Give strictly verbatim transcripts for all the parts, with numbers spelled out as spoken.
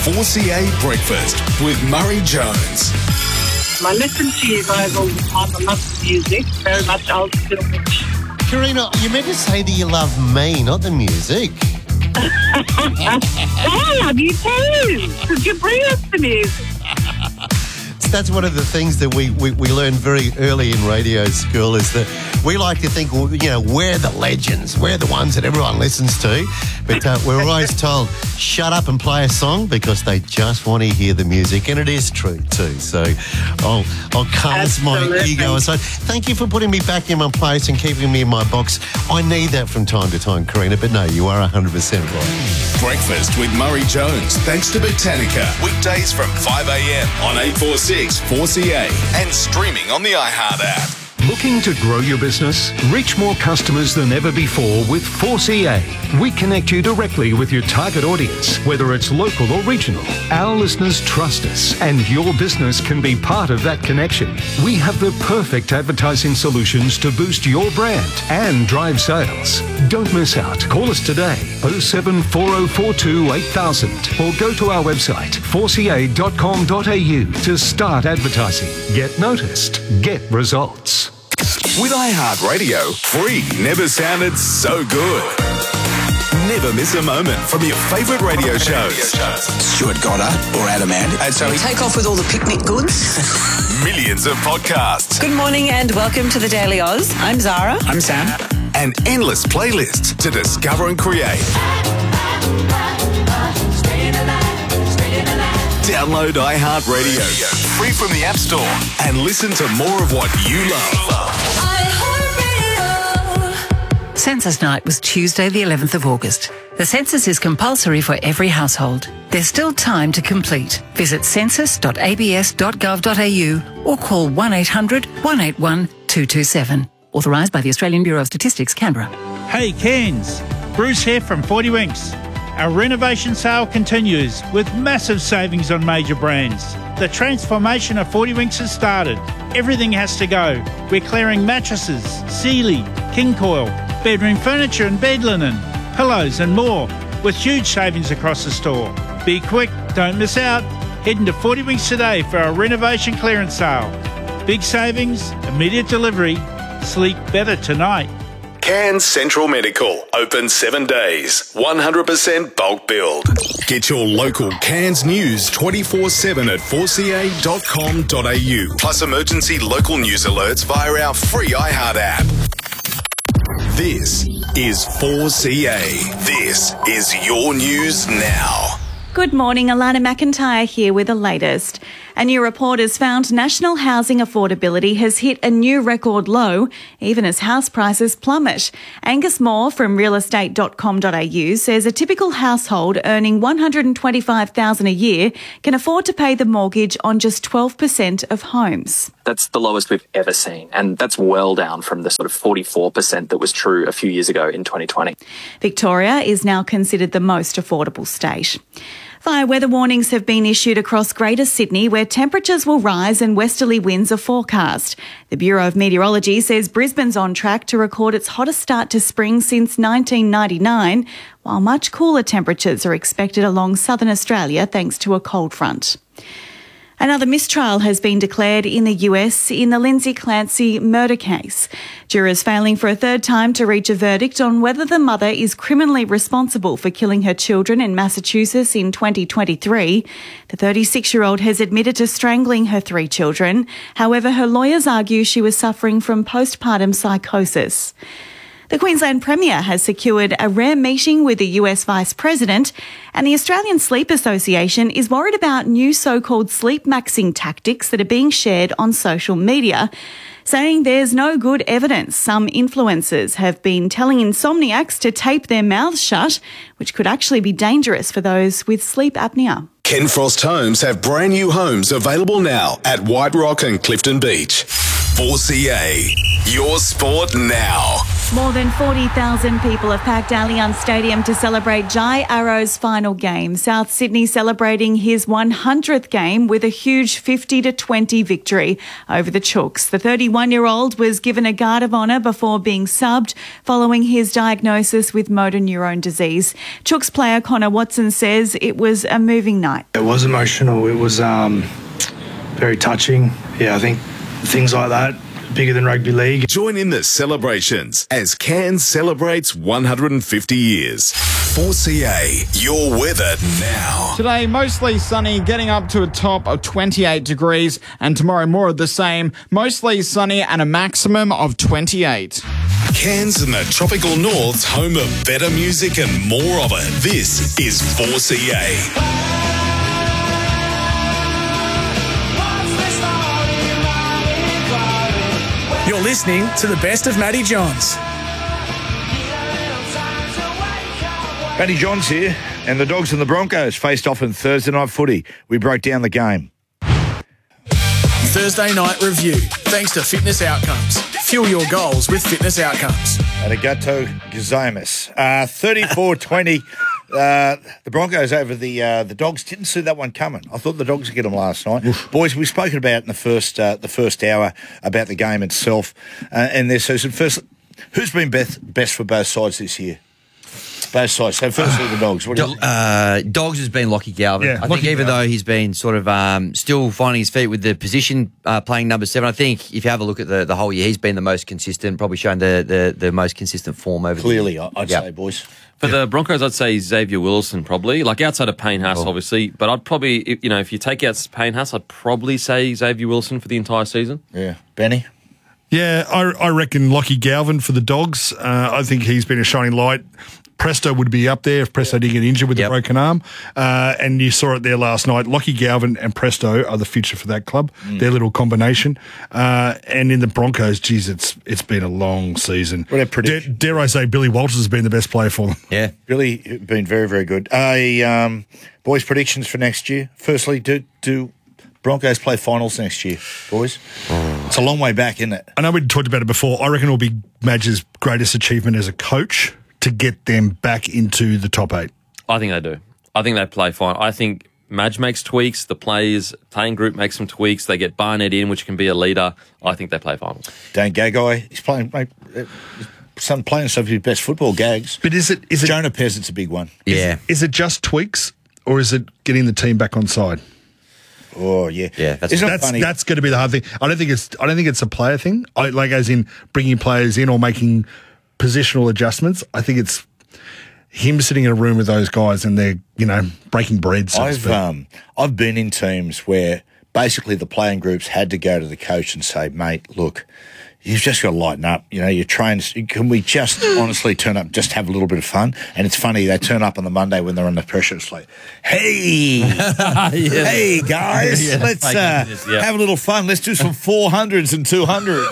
four C A Breakfast with Murray Jones. I listen to you guys all the time. I love the music, very much old school. Karina, you meant to say that you love me, not the music. I love you too, because you bring us the music. That's one of the things that we, we, we learned very early in radio school is that we like to think, well, you know, we're the legends. We're the ones that everyone listens to. But uh, we're always told, shut up and play a song because they just want to hear the music. And it is true too. So I'll, I'll calm my ego aside. Thank you for putting me back in my place and keeping me in my box. I need that from time to time, Karina. But no, you are one hundred percent right. Breakfast with Murray Jones, thanks to Botanica. Weekdays from five a.m. on eight forty-six four C A and streaming on the iHeart app. Looking to grow your business? Reach more customers than ever before with four C A. We connect you directly with your target audience, whether it's local or regional. Our listeners trust us, and your business can be part of that connection. We have the perfect advertising solutions to boost your brand and drive sales. Don't miss out. Call us today, oh seven four oh four two eight thousand, or go to our website, four c a dot com dot a u to start advertising. Get noticed. Get results. With iHeartRadio, free never sounded so good. Never miss a moment from your favourite radio shows. Stuart Goddard or Adam Ant. And so we take off with all the picnic goods. Millions of podcasts. Good morning and welcome to the Daily Oz. I'm Zara. I'm Sam. And endless playlists to discover and create. Download iHeartRadio, free from the App Store, and listen to more of what you love. Census night was Tuesday the eleventh of August. The census is compulsory for every household. There's still time to complete. Visit census dot a b s dot gov dot a u or call one eight hundred one eight one two two seven. Authorised by the Australian Bureau of Statistics, Canberra. Hey Cairns, Bruce here from forty Winks. Our renovation sale continues with massive savings on major brands. The transformation of forty Winks has started. Everything has to go. We're clearing mattresses, Sealy, King Coil, bedroom furniture and bed linen, pillows and more, with huge savings across the store. Be quick, don't miss out. Head into forty Winks today for our renovation clearance sale. Big savings, immediate delivery. Sleep better tonight. Cairns Central Medical, open seven days, one hundred percent bulk build. Get your local Cairns news twenty-four seven at four c a dot com dot a u, plus emergency local news alerts via our free iHeart app. This is four C A. This is your news now. Good morning, Alana McIntyre here with the latest. A new report has found national housing affordability has hit a new record low, even as house prices plummet. Angus Moore from real estate dot com dot a u says a typical household earning one hundred twenty-five thousand dollars a year can afford to pay the mortgage on just twelve percent of homes. That's the lowest we've ever seen, and that's well down from the sort of forty-four percent that was true a few years ago in twenty twenty. Victoria is now considered the most affordable state. Fire weather warnings have been issued across Greater Sydney, where temperatures will rise and westerly winds are forecast. The Bureau of Meteorology says Brisbane's on track to record its hottest start to spring since nineteen ninety-nine, while much cooler temperatures are expected along southern Australia thanks to a cold front. Another mistrial has been declared in the U S in the Lindsay Clancy murder case. Jurors failing for a third time to reach a verdict on whether the mother is criminally responsible for killing her children in Massachusetts in twenty twenty-three. The thirty-six-year-old has admitted to strangling her three children. However, her lawyers argue she was suffering from postpartum psychosis. The Queensland Premier has secured a rare meeting with the U S Vice President, and the Australian Sleep Association is worried about new so-called sleep maxing tactics that are being shared on social media, saying there's no good evidence. Some influencers have been telling insomniacs to tape their mouths shut, which could actually be dangerous for those with sleep apnea. Ken Frost Homes have brand new homes available now at White Rock and Clifton Beach. four C A, your sport now. More than forty thousand people have packed Allianz Stadium to celebrate Jai Arrow's final game. South Sydney celebrating his one hundredth game with a huge fifty to twenty victory over the Chooks. The thirty-one-year-old was given a guard of honour before being subbed following his diagnosis with motor neurone disease. Chooks player Connor Watson says it was a moving night. It was emotional. It was um, very touching. Yeah, I think things like that, bigger than rugby league. Join in the celebrations as Cairns celebrates one hundred fifty years. four C A, your weather now. Today, mostly sunny, getting up to a top of twenty-eight degrees, and tomorrow more of the same, mostly sunny and a maximum of twenty-eight. Cairns and the tropical north's home of better music and more of it. This is four C A. You're listening to the best of Matty Johns. Matty Johns here, and the Dogs and the Broncos faced off in Thursday night footy. We broke down the game. Thursday night review, thanks to Fitness Outcomes. Fuel your goals with Fitness Outcomes. Arigato gozaimasu. Uh, thirty-four twenty. Uh, the Broncos over the uh, the Dogs. Didn't see that one coming. I thought the Dogs would get them last night. Oof. Boys, we've spoken about in the first uh, the first hour about the game itself uh, and their season. First, who's been best, best for both sides this year? Both sides. So firstly, uh, the Dogs. What do Do- you uh, Dogs has been Lockie Galvin. Yeah, I think Lockie even Galvin. though he's been sort of um, still finding his feet with the position uh, playing number seven, I think if you have a look at the, the whole year, he's been the most consistent, probably shown the, the, the most consistent form over Clearly, the year. I'd Yep. say, boys. For the Broncos, I'd say Xavier Wilson probably. Like outside of Payne Haas, Oh. obviously. But I'd probably, if- you know, if you take out Payne Haas, I'd probably say Xavier Wilson for the entire season. Yeah. Benny? Yeah, I, I reckon Lockie Galvin for the Dogs. Uh, I think he's been a shining light. Presto would be up there if Presto didn't get injured with Yep. the broken arm. Uh, and you saw it there last night. Lockie Galvin and Presto are the future for that club. Mm. Their little combination. Uh, and in the Broncos, geez, it's it's been a long season. What a prediction. Dare, dare I say Billy Walters has been the best player for them. Yeah. Really been very, very good. Uh, um, boys, predictions for next year. Firstly, do do Broncos play finals next year, boys? It's a long way back, isn't it? I know we talked about it before. I reckon it'll be Madge's greatest achievement as a coach to get them back into the top eight. I think they do. I think they play fine. I think Madge makes tweaks. The players, playing group makes some tweaks. They get Barnett in, which can be a leader. I think they play finals. Dan Gagai, he's playing, mate, uh, some playing some of his best football gags. But is it is it Jonah Peasant's a big one. Yeah. Is it just tweaks or is it getting the team back on side? Oh yeah, Yeah, that's- Isn't it That's funny? that's going to be the hard thing. I don't think it's I don't think it's a player thing. I, like as in bringing players in or making positional adjustments. I think it's him sitting in a room with those guys and they're you know breaking bread. So to I've speak. um, I've been in teams where basically the playing groups had to go to the coach and say, mate, look, you've just got to lighten up. You know, you're trained. Can we just honestly turn up, just have a little bit of fun? And it's funny, they turn up on the Monday when they're under pressure. It's like, hey, hey, guys, Yeah, let's thank uh, goodness, yeah. have a little fun. Let's do some four hundreds and two hundreds.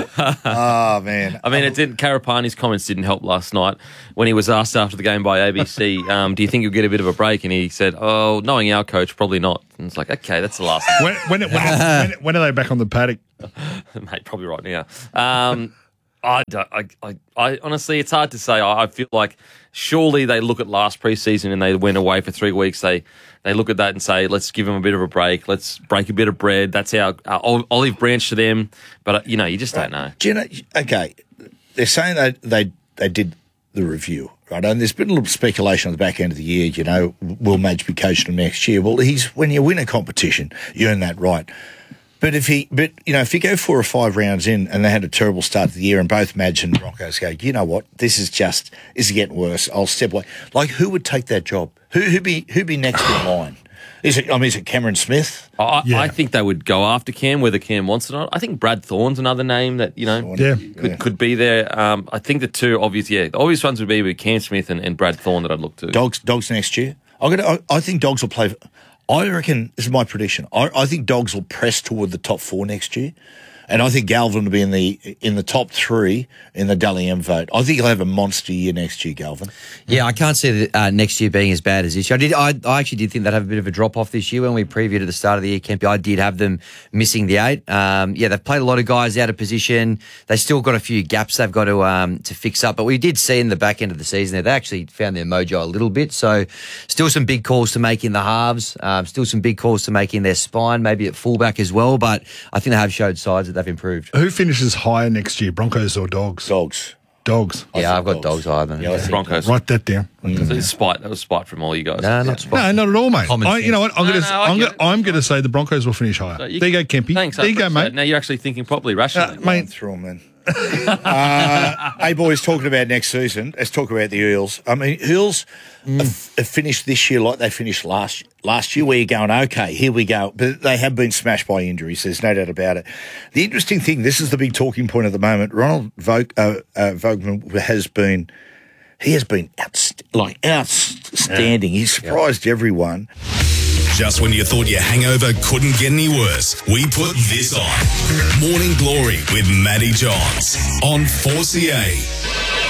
Oh, man. I mean, it didn't. Karapani's comments didn't help last night when he was asked after the game by A B C, um, do you think you'll get a bit of a break? And he said, oh, knowing our coach, probably not. And it's like, okay, that's the last when when, when, when, when are they back on the paddock? mate, probably right now. Um, I, don't- I, I, I honestly, it's hard to say. I, I feel like surely they look at last preseason and they went away for three weeks. They they look at that and say, let's give them a bit of a break. Let's break a bit of bread. That's our, our ol- olive branch to them. But, uh, you know, you just don't know. Do you know, okay, they're saying that they, they did the review, right? And there's been a little speculation on the back end of the year, you know, will Madge be coaching him next year? Well, he's when you win a competition, you earn that right. But if he, but you know, if you go four or five rounds in and they had a terrible start to the year, and both Madge and Broncos go, you know what, this is just, this is getting worse. I'll step away. Like, who would take that job? Who who be who be next in line? Is it? I mean, is it Cameron Smith? I, Yeah. I think they would go after Cam, whether Cam wants it or not. I think Brad Thorne's another name that, you know, Yeah. could, Yeah. could be there. Um, I think the two obvious, yeah, the obvious ones would be with Cam Smith and, and Brad Thorne that I'd look to. Dogs, dogs next year. I got. I, I think Dogs will play. I reckon this is my prediction. I, I think Dogs will press toward the top four next year. And I think Galvin will be in the in the top three in the Dally M vote. I think he'll have a monster year next year, Galvin. Yeah, I can't see the, uh, next year being as bad as this year. I did. I, I actually did think they'd have a bit of a drop off this year when we previewed at the start of the year, Kempy. I did have them missing the eight. Um, yeah, they've played a lot of guys out of position. They still got a few gaps they've got to um, to fix up. But we did see in the back end of the season there, they actually found their mojo a little bit. So still some big calls to make in the halves. Um, still some big calls to make in their spine, maybe at fullback as well. But I think they have showed sides that they've improved. Who finishes higher next year, Broncos or Dogs? Dogs. Dogs. Yeah, I've got Dogs, dogs higher than yeah, Broncos. Write that down. Mm. So it's spite. That was spite from all you guys. No, not spite. No, not at all, mate. I, you know what? I'm No, going no, to. I I'm get going. I'm going to say the Broncos will finish higher. So you there you go, Kempy. Thanks. There you go, mate. Now you're actually thinking properly, rationally. Uh, mate, through them, man. uh, hey, boys, talking about next season, let's talk about the Eels. I mean, Eels mm. have, have finished this year like they finished last last year, where you're going, okay, here we go. But they have been smashed by injuries, there's no doubt about it. The interesting thing, this is the big talking point at the moment, Ronald Vogue, uh, uh, Vogelman has been, he has been outst- like outstanding. Yeah. He's surprised yep. everyone. Just when you thought your hangover couldn't get any worse, we put this on. Morning Glory with Matty Johns on four C A.